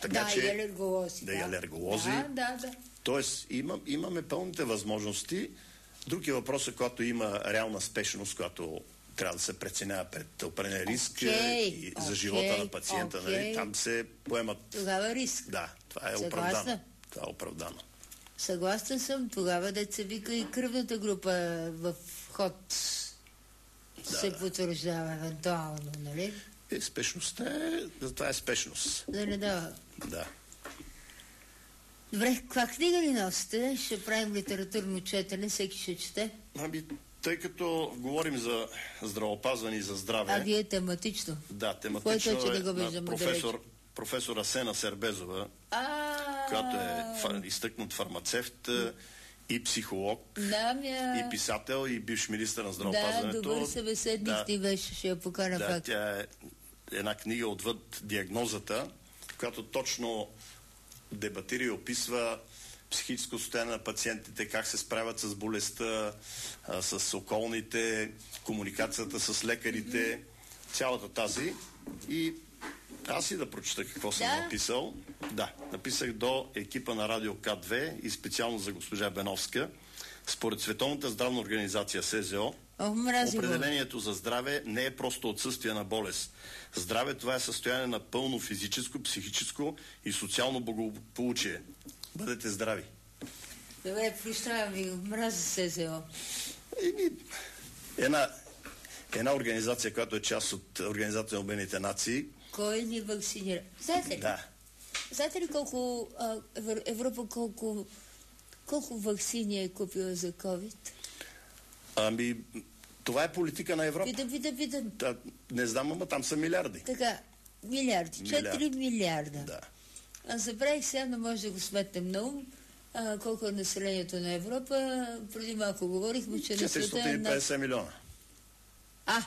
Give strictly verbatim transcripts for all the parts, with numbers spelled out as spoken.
Така, да, че, и алерголози. Да, да, и алерголози. Да, да, да. Тоест, имам, имаме пълните възможности. Друг е въпросът, когато има реална спешност, която трябва да се преценява пред определен риск okay, и okay, за живота на пациента. okay. Нали? Там се поемат... Тогава риск. Да, това е Съгласна? оправдано. Това е оправдано. Съгласна съм. Тогава да се вика и кръвната група в ход да, се да. потвърждава евентуално, нали? Е, спешността е... Това е спешност. Да не дава. Да. Добре, каква книга ли носите? Ще правим литературно четене, всеки ще чете. Ами, тъй като говорим за здравеопазване и за здраве... А вие тематично? Да, тематично е, е, е на професор, професор Асена Сербезова, а... която е фар, изтъкнат фармацевт и психолог, да, мя... и писател, и бивш министър на здравеопазването. Да, добър събеседник да, ти беше, ще я покана да, пак. тя е една книга отвъд диагнозата, която точно дебатира и описва психическо състояние на пациентите, как се справят с болестта, а, с околните, комуникацията с лекарите, mm-hmm. цялата тази. И аз и да прочета какво съм да. написал. Да, написах до екипа на Радио К две и специално за госпожа Беновска. Според Световната здравна организация СЗО, О, определението за здраве не е просто отсъствие на болест. Здраве, това е състояние на пълно физическо, психическо и социално благополучие. Бъдете здрави. Добре, прощавам ви, мразя СЗО. Еми, една, една организация, която е част от Организацията на Обединените нации. Кой ни вакцинира? Знаете ли? Да. Знаете ли колко а, Европа колко, колко вакцини е купила за COVID? Ами, това е политика на Европа. Видам, видам, видам. Да, не знам, ама там са милиарди. Така, милиарди. четири милиарда. Да. Аз забравих сега, но може да го сметнем на ум. А, колко е населението на Европа? Преди малко говорихме, че на света е... четиристотин и петдесет милиона. А!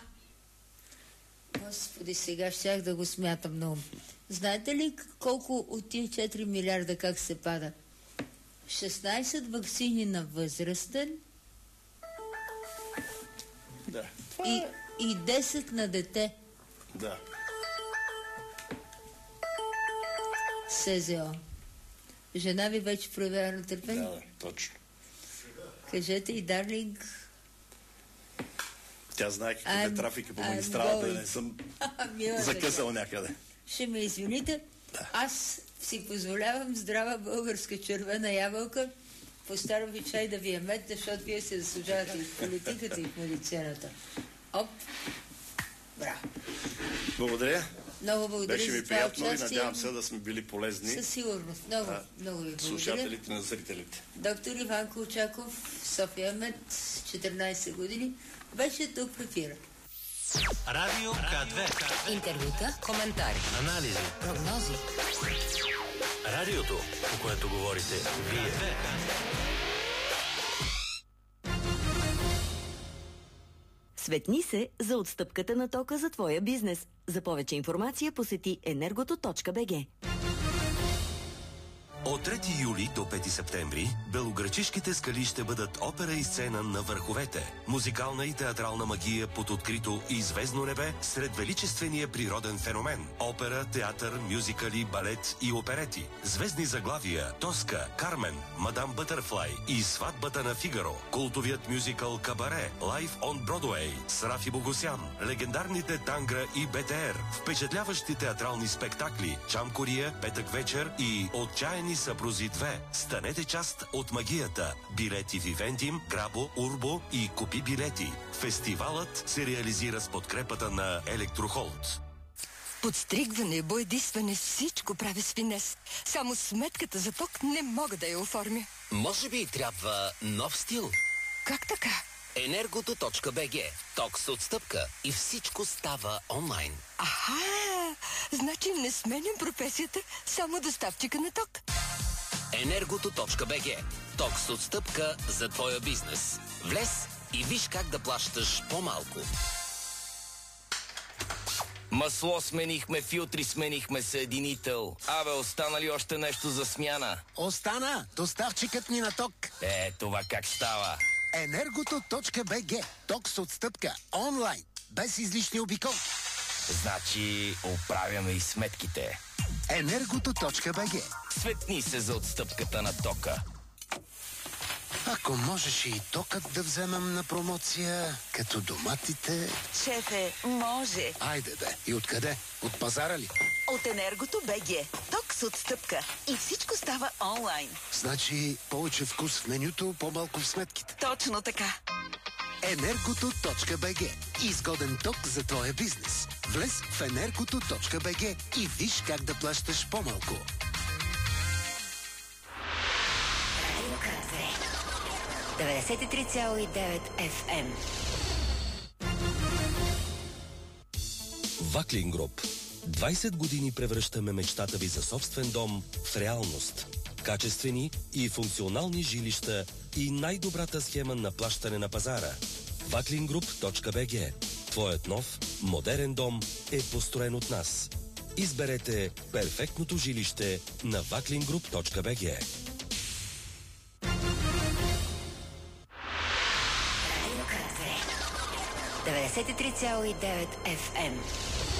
Господи, сега щях да го смятам на ум. Знаете ли колко от тия четири милиарда как се пада? шестнайсет ваксини на възрастен да. и, и десет на дете. Да. СЗО. Жена ви вече проявява на търпение? Да, точно. Кажете и, дарлинг. Тя знае какъв е трафика по магистралата, да не съм закъсал някъде. Ще ме извините, да. Аз си позволявам здрава българска червена ябълка по стар обичай да ви е мет, защото вие се заслужавате и в политиката, и в медицината. Оп! Браво! Благодаря. Много благодаря. Беше ми приятно и надявам се да сме били полезни. Със сигурност. Много, а, много ви благодаря. Слушателите на зрителите. Доктор Иван Колчаков, София Мед, четиринайсет години, беше тук в ефира. Радио К две. Интервюта, коментари, анализи, прогнози. Радиото, по което говорите вие. Светни се за отстъпката на тока за твоя бизнес. За повече информация посети енергото точка бе же. От трети юли до пети септември белоградчишките скали ще бъдат опера и сцена на върховете. Музикална и театрална магия под открито и звездно небе сред величествения природен феномен. Опера, театър, мюзикали, балет и оперети. Звездни заглавия Тоска, Кармен, Мадам Бътърфлай и Сватбата на Фигаро. Култовият мюзикъл Кабаре, Live on Broadway с Рафи Богосян. Легендарните Тангра и Бе Те Ер. Впечатляващи театрални спектакли Чам Кория, Петък вечер и Отчаяни съпрузи две. Станете част от магията. Билети в Ивентим, Грабо, Урбо и Купи билети. Фестивалът се реализира с подкрепата на Електрохолд. Подстригване, боядисване, всичко прави с финес. Само сметката за ток не мога да я оформя. Може би трябва нов стил? Как така? енергото точка бе же. Ток с отстъпка и всичко става онлайн. Аха! Значи не сменям професията, само доставчика на ток. енергото точка бе же. Ток с отстъпка за твоя бизнес. Влез и виж как да плащаш по-малко. Масло сменихме, филтри сменихме, съединител. Абе, остана ли още нещо за смяна? Остана! Доставчикът ни на ток. Е, това как става? енергото точка бе же. Ток с отстъпка. Онлайн. Без излишни обиколки. Значи, оправяме и сметките. Енергото точка бе же. Светни се за отстъпката на тока. Ако можеше и токът да вземам на промоция, като доматите... Шефе, може. Айде бе. И откъде? От пазара ли? От Енергото БГ. Ток с отстъпка. И всичко става онлайн. Значи повече вкус в менюто, по-малко в сметките. Точно така. Енергото точка бе же. Изгоден ток за твоя бизнес. Влез в енергото точка бе же и виж как да плащаш по-малко. деветдесет и три цяло и девет еф ем. Ваклин Груп. двайсет години превръщаме мечтата ви за собствен дом в реалност. Качествени и функционални жилища и най-добрата схема на плащане на пазара. ваклин груп точка бе же. Твоят нов, модерен дом е построен от нас. Изберете перфектното жилище на ваклин груп точка бе же. деветдесет и три цяло и девет еф ем.